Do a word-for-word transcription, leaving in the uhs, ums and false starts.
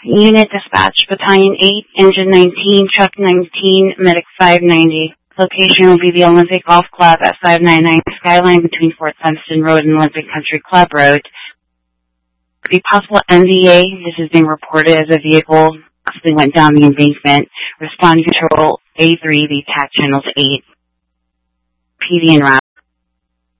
Unit Dispatch, Battalion eight, Engine nineteen, Truck nineteen, Medic five ninety. Location will be the Olympic Golf Club at five ninety-nine Skyline between Fort Simpson Road and Olympic Country Club Road. Could be possible N D A. This is being reported as a vehicle possibly went down the embankment. Responding control A three, the attack channel to eight. P V en route.